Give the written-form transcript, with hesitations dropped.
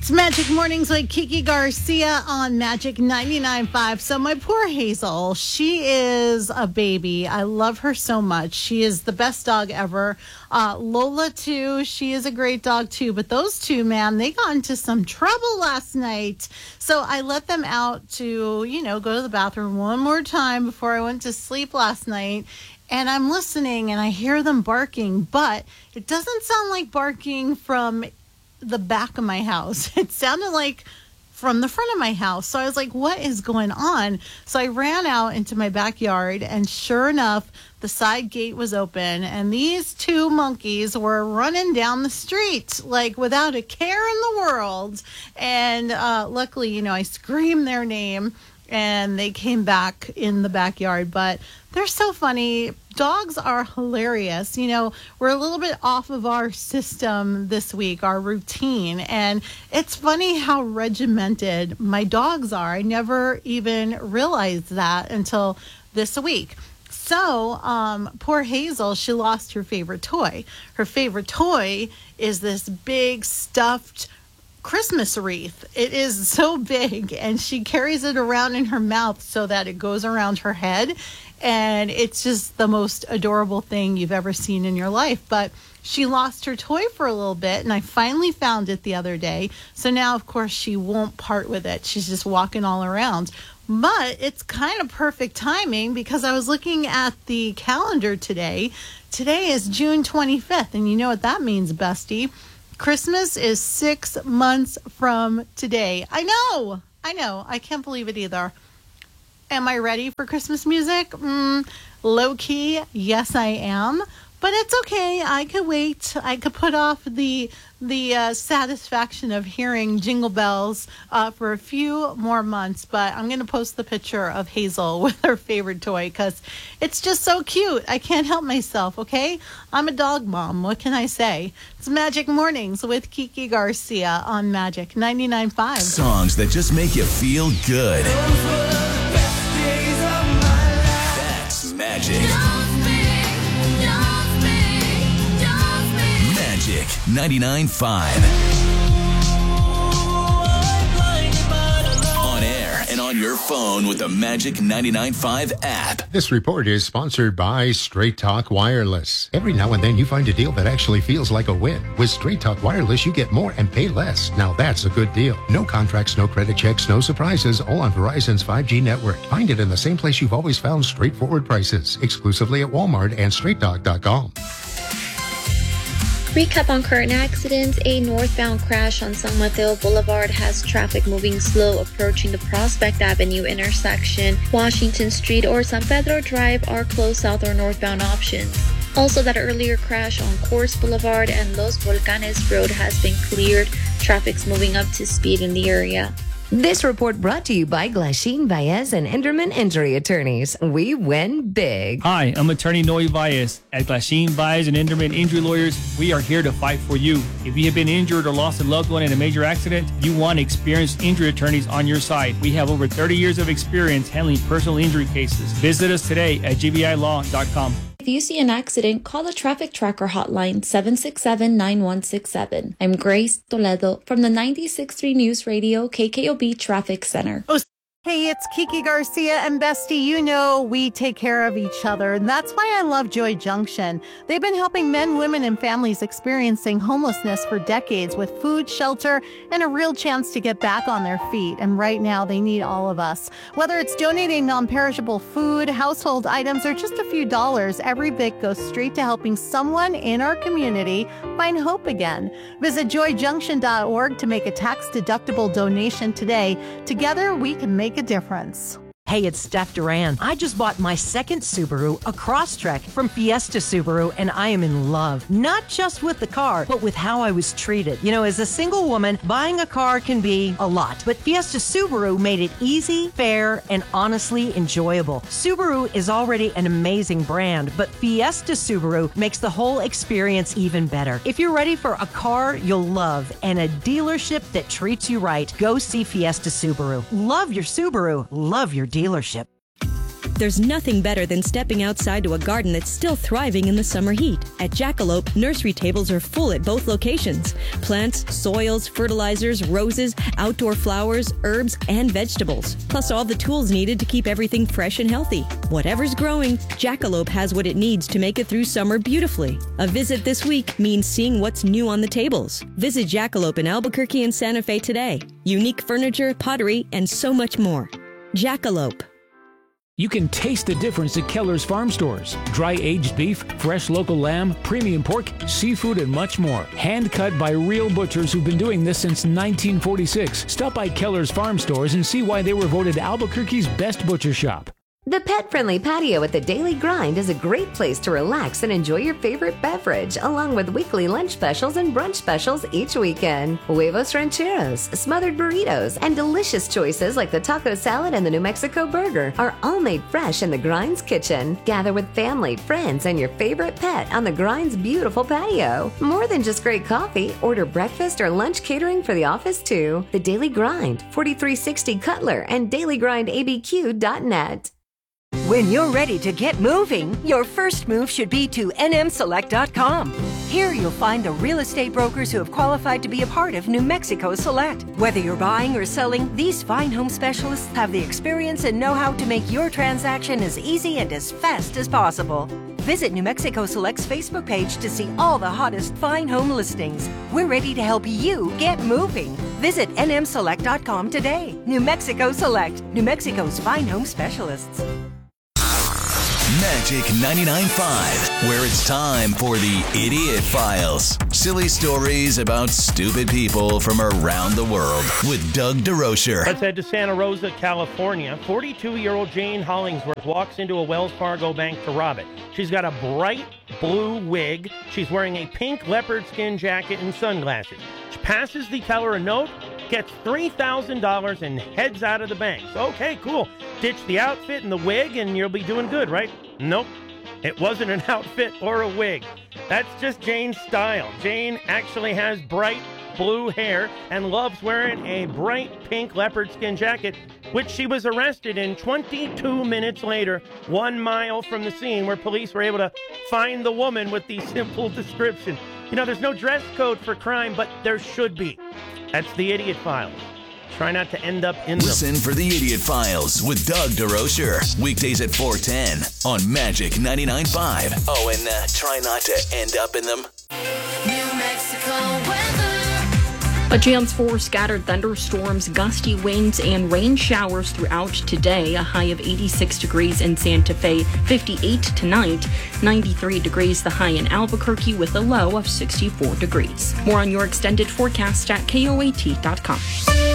It's Magic Mornings with Kiki Garcia on Magic 99.5. So my poor Hazel, she is a baby. I love her so much. She is the best dog ever. Lola, too. She is a great dog, too. But those two, man, they got into some trouble last night. So I let them out to, go to the bathroom one more time before I went to sleep last night. And I'm listening and I hear them barking, but it doesn't sound like barking from the back of my house. It sounded like from the front of my house. So I was like, what is going on? So I ran out into my backyard, and sure enough, the side gate was open, and these two monkeys were running down the street like without a care in the world. And luckily, I screamed their name and they came back in the backyard. But they're so funny. Dogs are hilarious. We're a little bit off of our system this week, our routine. And it's funny how regimented my dogs are. I never even realized that until this week. So, poor Hazel, she lost her favorite toy. Her favorite toy is this big stuffed Christmas wreath. It is so big, and she carries it around in her mouth so that it goes around her head. And it's just the most adorable thing you've ever seen in your life. But she lost her toy for a little bit, and I finally found it the other day. So now, of course, she won't part with it. She's just walking all around. But it's kind of perfect timing because I was looking at the calendar today. Today is June 25th, and you know what that means, bestie. Christmas is 6 months from today. I know. I can't believe it either. Am I ready for Christmas music? Low key, yes, I am. But it's okay. I could wait. I could put off the satisfaction of hearing Jingle Bells for a few more months. But I'm going to post the picture of Hazel with her favorite toy because it's just so cute. I can't help myself, okay? I'm a dog mom. What can I say? It's Magic Mornings with Kiki Garcia on Magic 99.5. Songs that just make you feel good. That's Magic. Magic 99.5. On air and on your phone with the Magic 99.5 app. This report is sponsored by Straight Talk Wireless. Every now and then you find a deal that actually feels like a win. With Straight Talk Wireless, you get more and pay less. Now that's a good deal. No contracts, no credit checks, no surprises, all on Verizon's 5G network. Find it in the same place you've always found straightforward prices, exclusively at Walmart and StraightTalk.com. Recap on current accidents. A northbound crash on San Mateo Boulevard has traffic moving slow approaching the Prospect Avenue intersection. Washington Street or San Pedro Drive are closed south or northbound options. Also, that earlier crash on Coors Boulevard and Los Volcanes Road has been cleared. Traffic's moving up to speed in the area. This report brought to you by Glasheen Baez and Enderman Injury Attorneys. We win big. Hi, I'm attorney Noe Baez. At Glasheen Baez and Enderman Injury Lawyers, we are here to fight for you. If you have been injured or lost a loved one in a major accident, you want experienced injury attorneys on your side. We have over 30 years of experience handling personal injury cases. Visit us today at gbilaw.com. If you see an accident, call the Traffic Tracker hotline 767-9167. I'm Grace Toledo from the 96.3 News Radio KKOB Traffic Center. Hey, it's Kiki Garcia and Bestie. We take care of each other, and that's why I love Joy Junction. They've been helping men, women, and families experiencing homelessness for decades with food, shelter, and a real chance to get back on their feet. And right now, they need all of us. Whether it's donating non-perishable food, household items, or just a few dollars, every bit goes straight to helping someone in our community find hope again. Visit joyjunction.org to make a tax-deductible donation today. Together, we can make a difference. Hey, it's Steph Duran. I just bought my second Subaru, a Crosstrek from Fiesta Subaru, and I am in love. Not just with the car, but with how I was treated. As a single woman, buying a car can be a lot, but Fiesta Subaru made it easy, fair, and honestly enjoyable. Subaru is already an amazing brand, but Fiesta Subaru makes the whole experience even better. If you're ready for a car you'll love and a dealership that treats you right, go see Fiesta Subaru. Love your Subaru. Love your dealership. There's nothing better than stepping outside to a garden that's still thriving in the summer heat. At Jackalope, nursery tables are full at both locations. Plants, soils, fertilizers, roses, outdoor flowers, herbs, and vegetables. Plus all the tools needed to keep everything fresh and healthy. Whatever's growing, Jackalope has what it needs to make it through summer beautifully. A visit this week means seeing what's new on the tables. Visit Jackalope in Albuquerque and Santa Fe today. Unique furniture, pottery, and so much more. Jackalope. You can taste the difference at Keller's Farm Stores. Dry aged beef, fresh local lamb, premium pork, seafood, and much more. Hand cut by real butchers who've been doing this since 1946. Stop by Keller's Farm Stores and see why they were voted Albuquerque's best butcher shop. The pet-friendly patio at the Daily Grind is a great place to relax and enjoy your favorite beverage, along with weekly lunch specials and brunch specials each weekend. Huevos rancheros, smothered burritos, and delicious choices like the taco salad and the New Mexico burger are all made fresh in the Grind's kitchen. Gather with family, friends, and your favorite pet on the Grind's beautiful patio. More than just great coffee, order breakfast or lunch catering for the office too. The Daily Grind, 4360 Cutler, and dailygrindabq.net. When you're ready to get moving, your first move should be to nmselect.com. Here you'll find the real estate brokers who have qualified to be a part of New Mexico Select. Whether you're buying or selling, these fine home specialists have the experience and know-how to make your transaction as easy and as fast as possible. Visit New Mexico Select's Facebook page to see all the hottest fine home listings. We're ready to help you get moving. Visit nmselect.com today. New Mexico Select, New Mexico's fine home specialists. Magic 99.5, where it's time for the Idiot Files. Silly stories about stupid people from around the world with Doug DeRocher. Let's head to Santa Rosa, California. 42-year-old Jane Hollingsworth walks into a Wells Fargo bank to rob it. She's got a bright blue wig. She's wearing a pink leopard skin jacket and sunglasses. She passes the teller a note, gets $3,000 and heads out of the bank. Okay, cool. Ditch the outfit and the wig and you'll be doing good, right? Nope. It wasn't an outfit or a wig. That's just Jane's style. Jane actually has bright blue hair and loves wearing a bright pink leopard skin jacket, which she was arrested in 22 minutes later, 1 mile from the scene where police were able to find the woman with the simple description. You know, there's no dress code for crime, but there should be. That's the Idiot Files. Try not to end up in Listen for the Idiot Files with Doug DeRocher. Weekdays at 4:10 on Magic 99.5. Oh, and try not to end up in them. New Mexico weather. A chance for scattered thunderstorms, gusty winds, and rain showers throughout today. A high of 86 degrees in Santa Fe, 58 tonight, 93 degrees the high in Albuquerque with a low of 64 degrees. More on your extended forecast at KOAT.com.